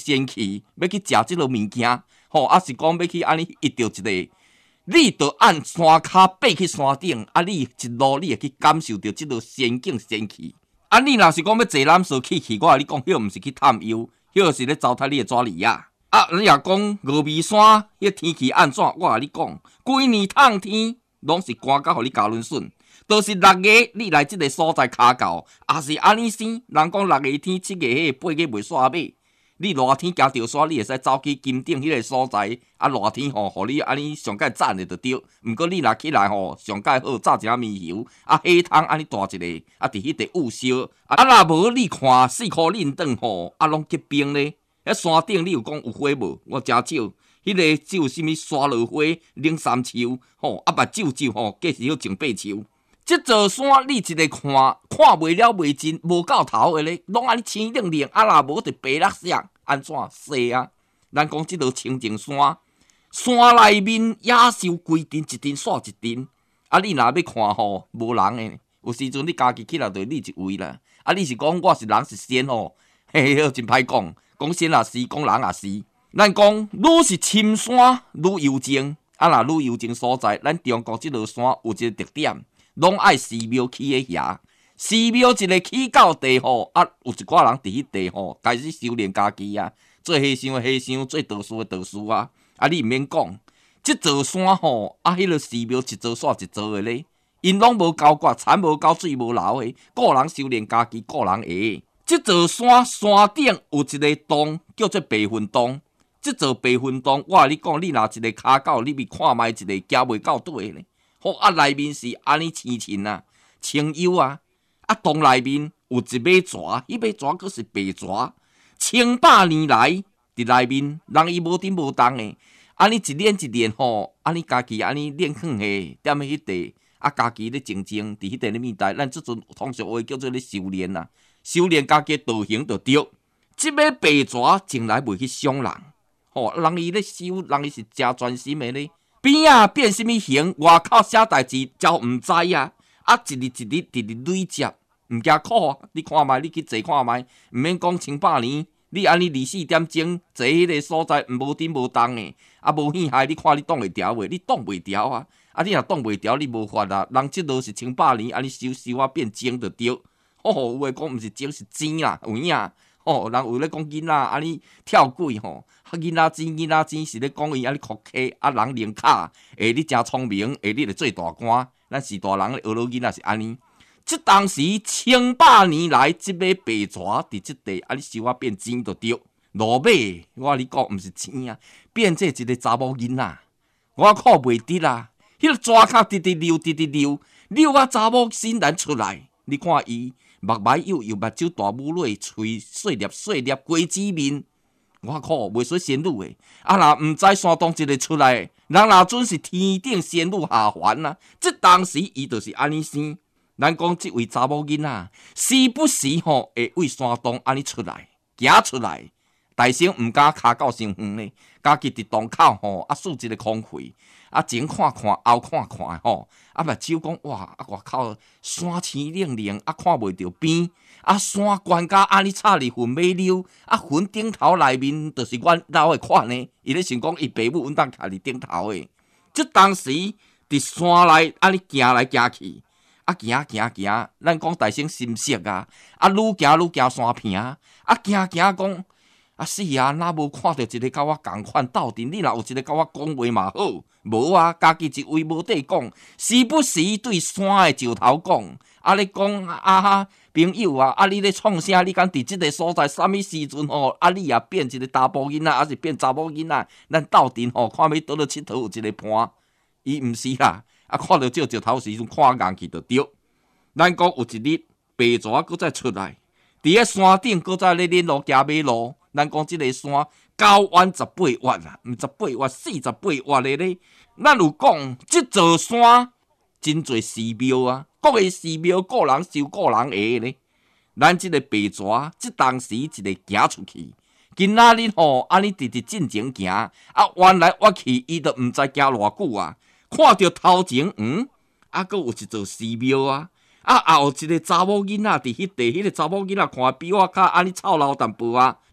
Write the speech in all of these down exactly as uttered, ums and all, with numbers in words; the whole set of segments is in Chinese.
仙气，要去食即落物件，吼，啊是讲要去安尼遇到一个，你着按山骹爬去山顶，啊你一路你会去感受到即落仙境仙气。啊你若是讲要坐缆车去去，我甲你讲，迄毋是去探幽，迄是咧糟蹋你的纸泥啊！啊，你若讲峨眉山迄天气安怎？我甲你讲，规年烫天拢是寒到互你交轮顺。就是六月你来即个所在卡到，也是安尼生。人讲六月天、七月迄八月袂煞尾，你热天行着山，你会使走去金顶迄个所在。啊，热天吼，互你安尼上界赞的就对。毋过你若起来吼，上界好炸一下面油，啊，火汤安尼大一个，啊，伫迄地雾烧。啊，若无你看四箍恁顿吼，啊，拢结冰咧。迄山顶你有讲有火无？我真少。迄个只有啥物沙落花、冷三秋，吼，啊，目睭睭吼，计是要种八秋。即座山你一个看，看袂了袂尽，无到头的咧，拢安尼青冷冷，啊若无就白绿色，安怎洗啊？咱讲即座清净山，山内面野兽规阵一阵煞一阵，啊你若要看吼，无人诶，有时阵你家己起来就你一位啦。啊你是讲我是人是仙吼，嘿嘿，真歹讲，讲仙也是，讲人也是。咱讲愈是深山愈幽静，啊若愈幽静所在，咱中国即座山有一个特点。拢爱寺庙起诶遐，寺庙一个起到地吼，啊，有一寡人伫迄地吼，开始修炼家己啊，做和尚诶和尚，做道士诶道士啊。啊，你毋免讲，即座山吼，啊，迄个寺庙一座煞一座诶咧，因拢无交割，田无交，水无流诶，个人修炼家己，个人会。即座山山顶有一个洞，叫做白云洞。即座白云洞，我甲你讲，你若一个骹到，你咪看觅一个，行袂到底咧。好啊，内面是安尼青青啊，清幽啊。啊，洞内面有一尾蛇，迄尾蛇佫是白蛇。千百年来伫内面，人伊无顶无动诶。安尼一练一练吼，安尼家己安尼练远诶，踮喺迄地，啊，家己咧静静伫迄地咧面带，咱即阵通常话叫做咧修炼啊，修炼家己道行就对。即尾白蛇从来袂去伤人，吼、哦，人伊咧修，人伊是真专心诶咧。边啊变什么形，外口啥代志，就毋知啊！啊，一日一日一日累积，毋惊苦啊！你看觅，你去坐看觅，毋免讲千百年，你安尼二四点钟坐迄个所在，无顶无动诶，啊无险害，你看你挡会牢袂？你挡袂牢啊！啊，你若挡袂牢，你无法啊！人即落是千百年，安尼修修啊变精就对。吼、哦，有诶讲毋是精是精啦，有影。吼、哦，人有咧讲囡仔安尼跳轨吼。啊，囡仔精，囡仔精是咧讲伊安尼哭客，啊人灵卡，诶，你真聪明，诶，你著做大官。咱是大人咧，学老囡仔是安尼。即当时千百年来，即尾白蛇伫即地安尼修啊变精就对。落尾我甲你讲，毋是精啊，变做一个查某囡仔。我靠袂得啦，迄、那个蛇壳直直溜，直直溜，溜啊查某身然出来。你看伊目睭幼幼，目睭大母蕊，喙细粒细粒，瓜子面。我靠，袂说仙女诶！啊，若毋知山洞一个出来，人若准是天顶仙女下凡啊！即当时伊就是安尼生。咱讲即位查某囡仔，时不时吼会为山洞安尼出来，行出来，大声毋敢骹到伤远咧，家己伫洞口吼啊竖一个空气，啊前看看后看看吼，啊目睭讲哇啊外口山青冷冷，啊看袂着边。啊，山悬甲安尼插入云马溜，啊，云顶头内面就是阮老诶款呢。伊咧想讲，伊爸母稳当徛伫顶头诶。即当时伫山内安尼行来行去，啊，行行行，咱讲大声心色啊，啊，愈行愈行山坪，啊，行行讲，啊是啊，哪无看到一个甲我共款斗阵？你若有一个甲我讲话嘛好，无啊，家己一位无地讲，时不时对山诶石头讲，啊，咧讲啊哈。朋友啊，啊你咧创啥？你敢伫即个所在？啥物时阵吼？啊你也变一个查甫囡仔，还是变查某囡仔？咱斗阵吼，看要倒落佚佗有一个伴，伊毋是啦。啊，看到这石头时阵，看硬去就对。咱讲有一日白蛇搁再出来，伫咧山顶搁再咧练路行马路。咱讲即个山九弯十八弯啦，毋十八弯四十八弯的咧。咱有讲即座山真侪寺庙啊。各个寺庙，个人修个人下咧。咱即个白蛇，即当时一个行出去，今仔日吼，安尼直直进前行，啊，弯来弯去，伊都毋知行偌久啊。看到头前，嗯，啊，阁有一座寺庙啊，啊，也有一个查某囡仔伫迄地，迄、那个查某囡仔看比我较安尼操劳淡薄啊，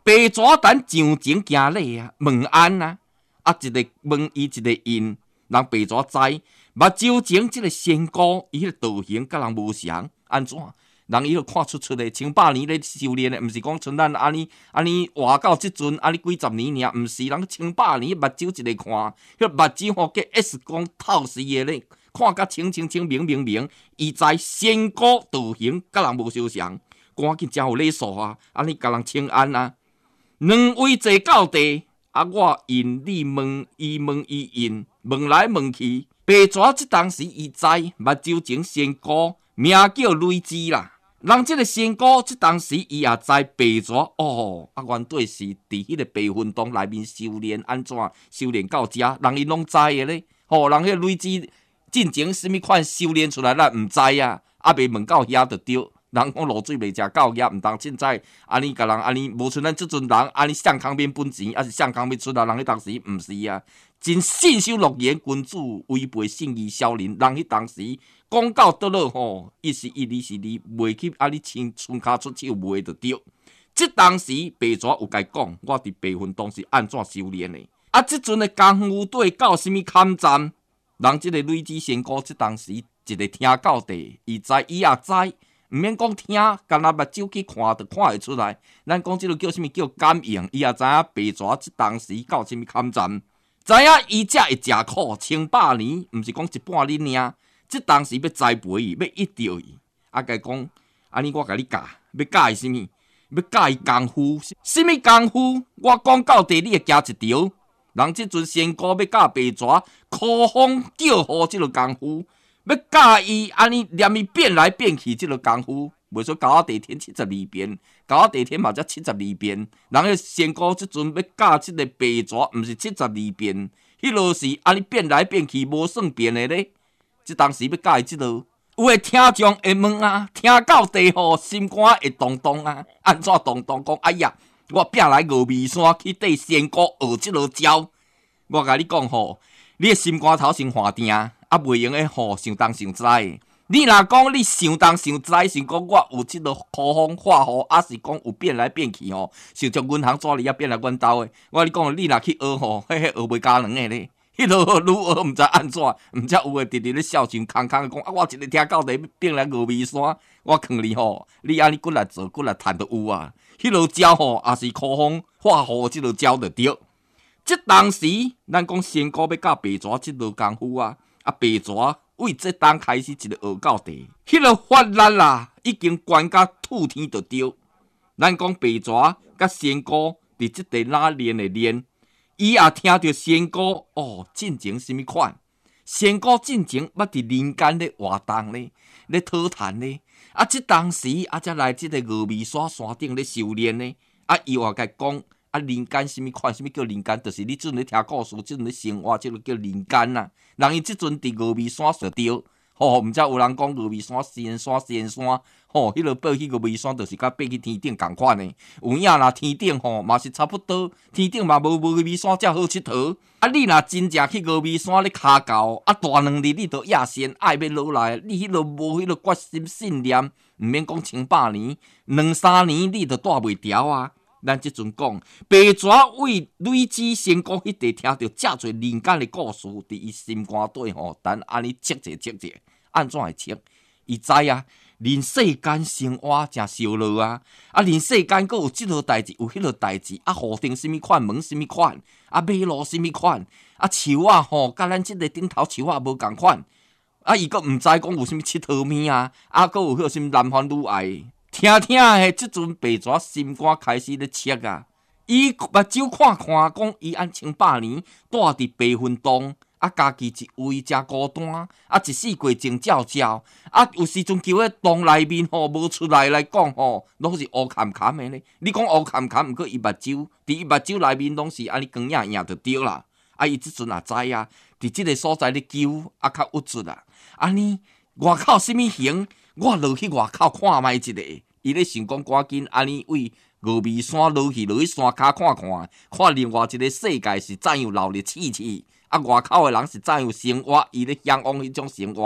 白蛇等上前行礼啊，问安啊，啊一个问伊一个应，人白蛇知目睭前即个仙姑，伊迄个道行甲人无相，安怎？人伊就看出出咧，千百年咧修炼咧，毋是讲像咱安尼安尼活到即阵，安尼几十年尔，毋是人千百年目睭一个看，迄目睭吼计 X 光透视诶咧，看甲清清清明明明，伊知仙姑道行甲人无相像，赶紧真有礼数啊，安尼甲人请安啊。两位坐到地，啊我因你问伊问伊因，问来问去，白蛇即当时伊知目睭前仙姑名叫雷枝啦。人即个仙姑即当时伊也知白蛇哦，啊原对是伫迄个白云洞内面修炼安怎修炼到遮，人伊拢知诶咧。吼、哦，人迄雷枝进前什么款修炼出来，咱毋知啊，啊未问到遐就对。人讲落水袂食到遐，毋当凊彩安尼甲人安尼，无像咱即阵人安尼向康免本钱，还是向康要出来，人迄当时毋是啊。真信守诺言，君子违背信义小人。人迄当时讲到倒落吼，一是一，二是二，袂去安尼亲伸骹出手袂就对。即当时白蛇有甲讲，我伫白云洞是安怎修炼的。啊，即阵的功夫对到什么坎站？人即个雷枝仙姑，即当时一个听到地，伊知伊也知。毋免讲听，干那目睭去看，就看会出来。咱讲即个叫什么叫感应，伊也知影白蛇即当时到什么坎站，知影伊才会食苦，千百年，毋是讲一半日尔。即当时要栽培伊，要一着伊，啊，甲伊讲，安尼我甲你教，要教伊什么？要教伊功夫，什么功夫？我讲到地，你会行一条。人即阵仙姑要教白蛇，苦风叫雨即个功夫。要教伊安尼念伊变来变去，即个功夫，袂说高地天七十二变，高地天嘛才七十二变。人个仙姑即阵要教即个白蛇，毋是七十二变，迄落是安尼变来变去，无算变的咧。即当时要教伊即落，有诶听众会问啊，听到地吼，心肝会动动啊，安怎动动？讲哎呀，我拼来峨眉山去缀仙姑学即落招。我甲你讲吼，你诶心肝头先划定。啊，袂用诶吼，想东想西诶。你若讲你想东想西，想讲我有即个苦风化雨，还是讲有变来变去吼，想从阮行纸里啊变来阮兜诶。我你讲，你若去学吼，迄迄学袂加两个咧，迄落愈学毋知安怎，毋则有诶直直咧笑心空空讲啊，我一日听到地变来峨眉山，我劝你吼，你安尼骨来做，骨来趁就有啊。迄落招吼，也是苦风化雨即落招就对。即当时，咱讲仙姑要教白蛇即落功夫啊。啊，白蛇为这当开始一个学到地，迄、那个法力啦，已经悬到吐天就对。咱讲白蛇甲仙姑伫即地哪练的练，伊也听着仙姑哦，进前什么款？仙姑进前捌伫人间咧活动咧，咧讨谈咧。啊，即当时啊，才来即个峨眉山山顶咧修炼咧。啊，伊话甲讲。啊，人间什么款？什么叫人间？就是你即阵咧听故事，即阵咧生活，即个叫人间呐。人伊即阵伫峨眉山就对，吼，毋知有人讲峨眉山、仙山、仙山，吼，迄落爬去峨眉山，就是甲爬去天顶共款诶。有影若天顶吼，嘛是差不多，天顶嘛无峨眉山遮好佚佗。啊，你若真正去峨眉山咧骹到，啊，大两日你着夜仙爱要落来，你迄落无迄落决心信念，毋免讲千百年，两三年你着带袂牢啊。咱即阵讲，白蛇为雷枝仙姑迄地听到遮侪人间的故事，伫伊心肝底吼，等安尼切者切者，安怎会切？伊知啊，人世间生活真烧热啊！啊，人世间阁有即落代志，有迄落代志，啊，户顶什么款，门什么款，啊，马路什么款，啊，树啊吼，甲咱即个顶头树啊无共款，啊，伊阁毋知讲有啥物佚佗物啊，啊，阁有迄什么男欢女爱。听听诶，即阵白蛇心肝开始咧切啊！伊目睭看看，讲伊按千百年住伫白云洞，啊，家己一位真孤单，啊，一世过静照照，啊，有时阵叫迄洞内面吼无出来来讲吼，拢是乌坎坎诶咧。你讲乌坎坎，毋过伊目睭，伫伊目睭内面拢是安尼光影影就对啦。啊，伊即阵也知啊，伫即个所在咧救，啊，较郁卒啊。安尼外口什么形？我落去外口看卖一个，伊咧想讲赶紧安尼为峨眉山落去，落去山骹看看，看另外一个世界是怎样闹热气气，啊外口的人是怎样生活，伊咧向往迄种生活，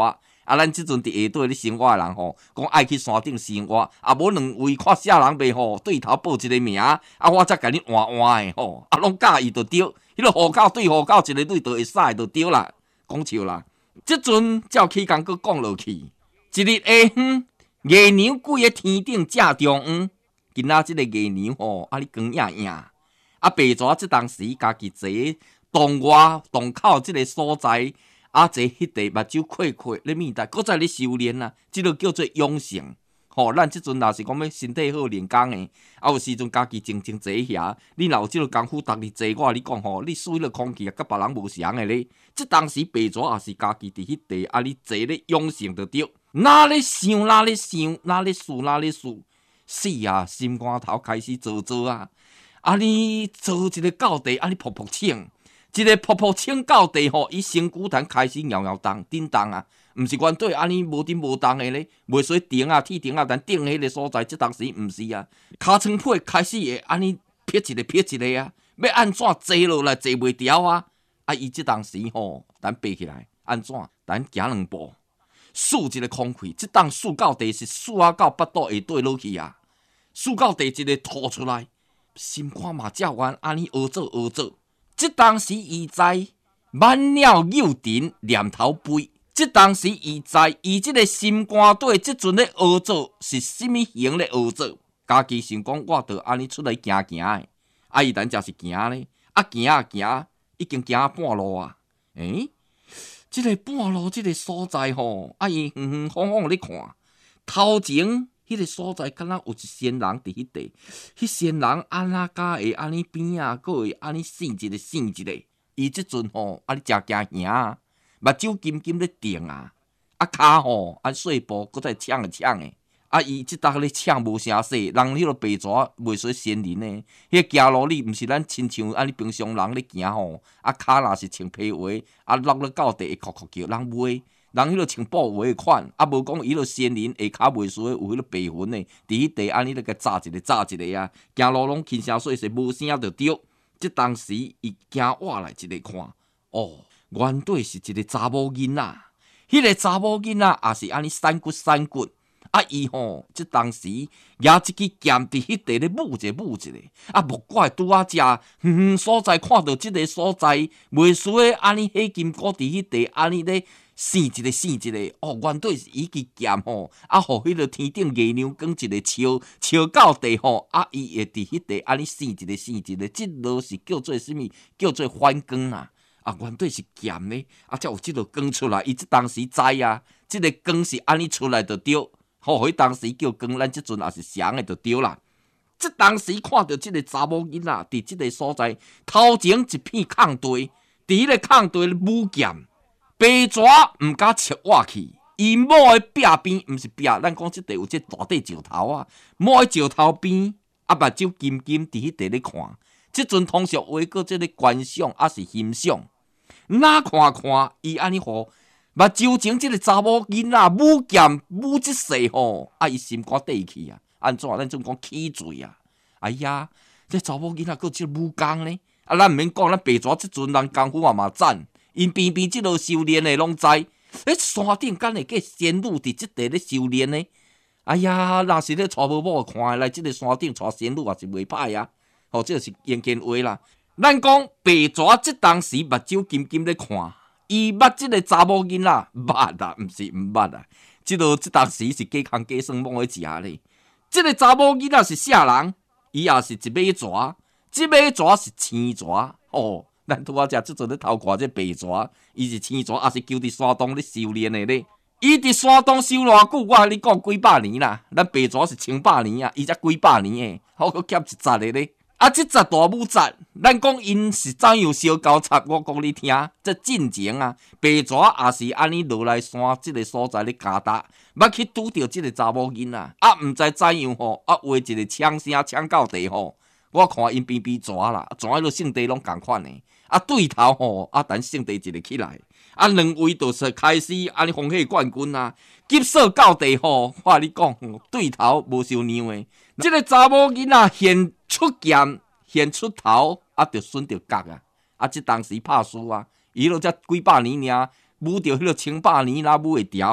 啊，咱即阵伫下底咧生活的人吼，讲爱去山顶生活，啊，无两位看啥人袂吼，对头报一个名，啊，我则甲你换换的吼，啊，拢介意就对，迄个户口对户口一个对就会使就对啦，讲笑啦。即阵照起工佫讲落去，一日下昏，月娘跪喺天顶正中央，今仔即个月娘吼，啊，你光影影，啊，白蛇即当时家己坐洞外洞口即个所在。啊，坐迄地目睭开开咧面带，搁再咧修炼啊，即个叫做养性。吼、哦，咱即阵若是讲要身体好练功诶，啊有时阵家己静静坐遐，你若有即个功夫，逐日坐，我你讲吼，你吸迄个空气啊，甲别人无相诶咧。即当时白蛇也是家己伫迄地，啊你坐咧养性就对。哪咧想哪咧想，哪咧思哪咧思，死啊！心肝头开始做做啊！啊你做一个到地，啊你噗噗清。一个噗噗清到地吼，伊身躯坛开始摇摇动、震动啊，毋是原对安尼无震无动诶咧，袂说顶啊、铁顶啊，但顶迄个所在，即当时毋是啊，尻川皮开始会安尼撇一个撇一个啊，要安怎坐落来坐袂牢啊？啊，伊即当时吼，咱爬起来安怎？咱行两步，竖一个空气，即当竖到地是竖啊到腹肚下底落去啊，竖到地一个吐出来，心肝嘛照原安尼学做学做。即当时伊知满了幼尘念头飞，即当时伊知伊即个心肝底即阵咧学做是甚物型咧学做，家己想讲我着安尼出来行行诶，啊伊等才是行咧，啊行啊行，已经行啊半路啊，诶，即、這個半路即個所在吼，啊伊遠遠晃晃咧看，頭前。迄個所在，敢若有一仙人伫迄地，迄仙人安那甲會安尼邊啊，佫會安尼醒一個醒一個。伊即陣吼，啊你真驚兄啊，目睭金金咧定啊，啊骹吼按碎步，佫再搶誒搶誒。啊伊即搭咧搶無聲勢，人迄個白蛇袂說仙人呢，迄、那個行路哩毋是咱親像安尼平常人咧行吼，啊骹若是穿皮鞋，啊落咧到地會哭哭叫，人袂。人迄落穿布鞋款，啊無講伊落仙人下骹袂輸有迄落白雲呢，佇迄地安尼咧個炸一個炸一個啊，行路攏輕聲細細無聲就對。即當時伊行活來一個看，哦，原來是一個查某囡仔，迄、那個查某囡仔也是安尼散骨散骨，啊伊吼，即當時舉一支劍佇迄地咧舞一個舞一個，啊無怪拄啊遮遠遠所在看到即個所在，袂輸安尼迄金箍佇迄地安尼咧。生一個生一個，哦，原來是伊支劍吼，啊，互迄個天頂月亮光一個笑笑到地吼，啊，伊會佇迄地安尼生一個生一個，即落是叫做啥物？叫做反光啊！啊，原來是劍呢，啊，才有即落光出來。伊即當時知啊，即、這個光是安尼出來就對，吼，迄當時叫光，咱即陣也是雙個就對啦。即當時看到即個查某囡仔佇即個所在，頭前一片空地，佇迄個空地咧舞劍。白蛇毋敢切我去，伊某誒壁邊，毋是壁，咱講即地有即大塊石頭啊，某誒石頭邊，啊目睭金金佇迄地咧看，即陣通常話過即個觀賞，還是欣賞，哪看看伊安尼互目睭前即個查某囡仔舞劍舞即世吼，啊伊心肝底去啊，安怎咱總講起罪啊？哎呀，即查某囡仔佫即個武功呢？啊，咱毋免講，咱白蛇即陣人功夫嘛嘛讚。因偏偏即落修煉的攏知，誒山頂敢會計仙女佇即地咧修煉呢？哎呀，若是咧帶某某看來，即個山頂帶仙女也是袂歹啊！吼、哦，即、這個是言見話啦。咱講白蛇即當時目睭金金咧看，伊捌即個查某囡仔捌啦，毋是毋捌啊！即落即當時是假空假算摸去食咧。即個查某囡仔是啥人？伊也是一尾蛇，即尾蛇是青蛇哦。咱拄仔遮即陣咧偷看這白蛇，伊是青蛇，也是求佇山洞咧修煉的咧。伊佇山洞修偌久，我甲你講幾百年啦。咱白蛇是千百年啊，伊才幾百年誒，好佫減一節的咧。啊，即節大武節，咱講因是怎樣燒交插，我講你聽。這進前啊，白蛇也是安尼落來山即個所在咧加達，捌去拄着即個查某囡仔，啊，毋知怎樣吼，啊，話一個槍聲槍到地吼。我看因邊邊蛇啦，蛇迄落性地攏共款誒。啊，對頭吼，啊，等性地一個起來，啊，兩位就是開始安尼風氣冠軍啊，急速到地吼，我甲你講，對頭無受讓誒，即、這個查某囡仔現出劍，現出頭，啊，就損着角啊，啊，即當時拍輸啊，伊落才幾百年爾，舞着迄落千百年哪舞會調，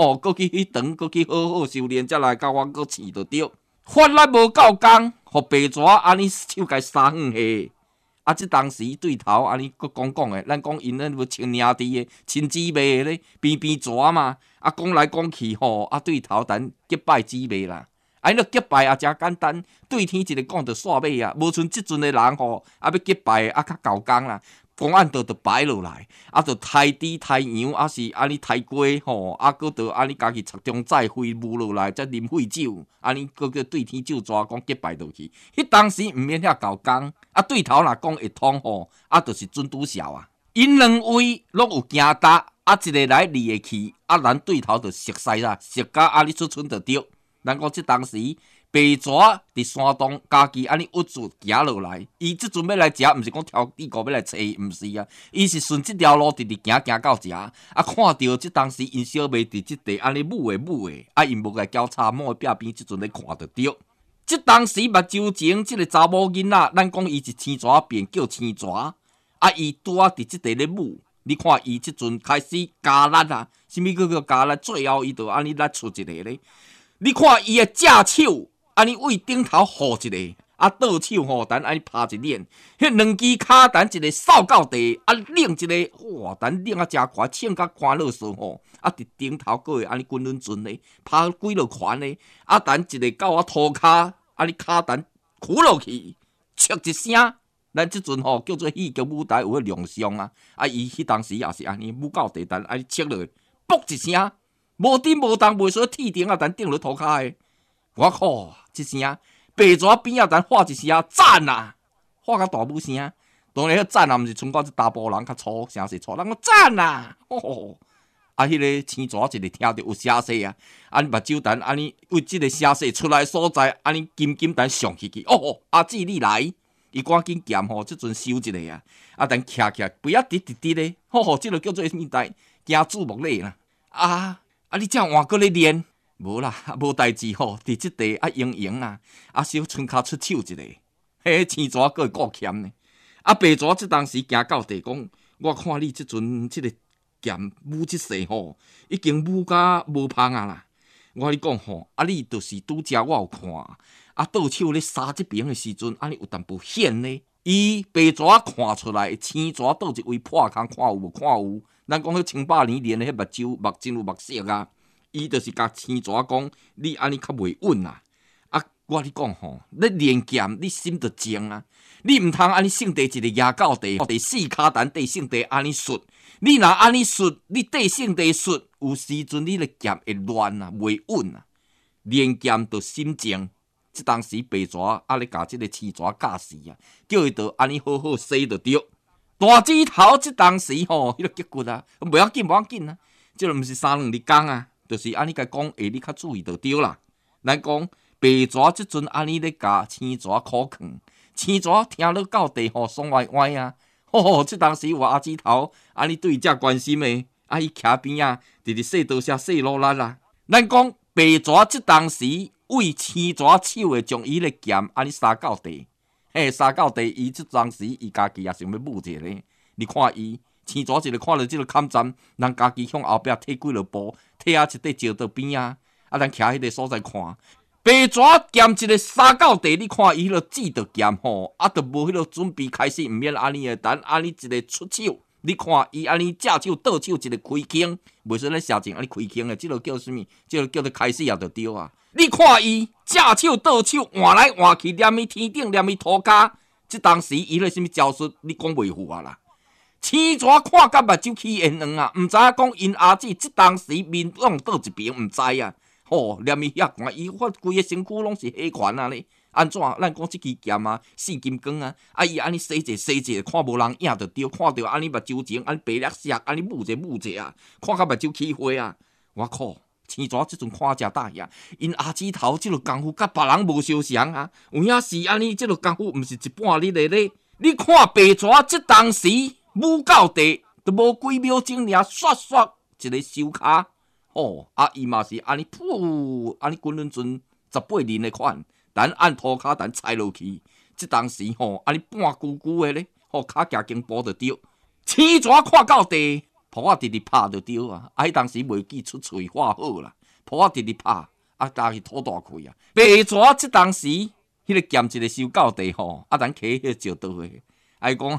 吼，搁去迄堂，搁去好好修炼，才来甲我搁饲着着。法力无够工，互白蛇安尼手甲三远下。啊！即当时对头安尼佫讲讲诶，咱讲因咧要亲兄弟诶、亲姊妹诶咧，边边蛇嘛。啊，讲来讲去吼，啊对头等结拜姊妹啦。啊，迄个结拜也真简单，对天一个讲着煞尾啊，无像即阵诶人吼，啊要结拜啊较够工啦。公案就着摆落来，啊，着抬猪抬羊，啊是安尼抬鸡吼，啊，搁着安尼家己插中载灰雾落来，再啉血酒，安尼搁叫对天咒抓讲结拜落去。迄当时毋免遐够工，啊对头若讲会通吼，啊，着是准拄潲啊。因两位拢有惊搭，啊一个来二个去，啊咱对头着熟悉啦，熟甲安尼出村着着。咱讲即当时。白蛇伫山洞家己安尼郁住行落来，伊即阵要来食，毋是讲挑地沟要来找伊，毋是啊，伊是顺即条路直直行行到食，啊看到即当时因小妹伫即地安尼舞诶舞诶，啊因无甲交叉某壁边，即阵咧看着着。即当时目睭前即个查某囡仔，咱讲伊是青蛇变叫青蛇，啊伊拄啊伫即地咧舞，你看伊即阵开始加力啊，啥物叫叫加力？最后伊就安尼力出一个咧，你看伊诶只手。安尼为顶头护一个，啊倒手吼，等安尼拍一捻，迄两支骹等一个扫到地，啊拧一个，哇，等拧啊真快，唱甲欢乐说吼，啊伫顶头个会安尼滚轮转咧，拍几落拳咧，啊等一个到我涂骹，安尼骹等屈落去，切一声，咱即阵吼叫做戏剧舞台有迄亮相啊，啊伊迄当时也是安尼舞到地等安尼切落去，啵一声，无顶无动，袂说铁顶啊，等顶落涂骹诶。我靠！一声白蛇边仔等喊一声赞啊，喊甲大母声。当然，迄赞啊，毋是像我这大埔人较粗声势粗，人讲赞啊！哦，啊，迄、那个青蛇一个听着有声势啊，安尼目睭等安尼为即个声势出来所在，安尼紧紧等上去去。哦，阿姊你来，伊赶紧剑吼，即阵收一个啊，啊等徛徛，不要直直直咧，吼吼，即个叫做啥物代？惊注目礼啦。啊啊，你这换过咧练？无啦，无代志吼，伫即地啊用用啊，啊小春卡出手一个，迄青蛇佫会顾欠呢。啊白蛇即当时行到地讲，我看你即阵即个剑舞即世吼，已经舞甲无芳啊啦。我甲你讲吼，啊你就是拄则我有看，啊倒手咧杀即边的时阵，安尼有淡薄险呢。伊白蛇看出来，青蛇倒一位破空，看有无看有。咱讲迄千百年练的迄目睭目真有目色啊。伊就是甲青蛇讲，你安尼较袂稳啊！啊，我你讲吼，你练剑，你心着静啊！你毋通安尼性地一个压到地，第四骹等地性地安尼顺。你若安尼顺，你地性地顺，有时阵你的剑会乱啊，袂稳啊。练剑着心静，即当时白蛇啊咧甲即个青蛇教死啊，叫伊着安尼好好洗着着。大指头即当时吼，迄个结骨啊，袂要紧，袂要紧啊，即个毋是三两日工啊。就是安尼甲讲，下你较注意就对啦。咱讲白蛇即阵安尼咧甲青蛇苦劝，青蛇听落到地吼爽歪歪啊！吼吼，即当时我阿姊头安尼对伊遮关心诶，啊伊徛边啊，直直说多谢说落力啦。咱讲白蛇即当时为青蛇手诶，将伊咧剑安尼杀到地，嘿杀到地，伊即当时伊家己也想要舞一个咧。你看伊。青蛇一个看到即个坎站，人家己向后壁退几落步，退啊一块石道边啊，啊咱徛迄个所在看，白蛇剑一个杀到地，你看伊迄个指着剑吼，啊，都无迄个准备开始，毋免安尼诶，等安尼一个出手，你看伊安尼正手倒手一个开弓，袂说咱射箭安尼开弓诶，即个叫啥物？即个叫做开始也就对啊。你看伊正手倒手换来换去，踮伊天顶，踮伊涂骹，即当时伊咧啥物招数，你讲袂赴啊啦。青蛇看甲目睭起烟黄啊，毋知影讲因阿姊即当时面往倒一边，毋知啊。吼，念伊遐寒，伊发规个身躯拢是黑拳啊咧。安怎？咱讲即支剑啊，四金刚啊，啊伊安尼洗者洗者，看无人影着着，看着安尼目睭前，安尼白粒石，安尼舞者舞者啊，看甲目睭起花啊。我靠！青蛇即阵看遮大呀，因阿姊头即落功夫甲别人无相像啊。有影是安尼，即落功夫毋是一半日的咧。你看白蛇即当时。舞到地，都无几秒钟尔，刷刷一个收骹，哦，啊伊嘛是安尼噗，安尼滚轮转十八年的款，等按涂骹等踩落去，即当时吼，安尼半久久的咧，吼骹行经步就着。青蛇看到地， 噗啊直直拍就对啊。啊，迄当时袂记出喙话好啦，噗啊直直拍，啊，大去吐大气啊。白蛇即当时，迄、那个剑一个收到地吼，啊，咱摕迄石刀诶，啊，伊讲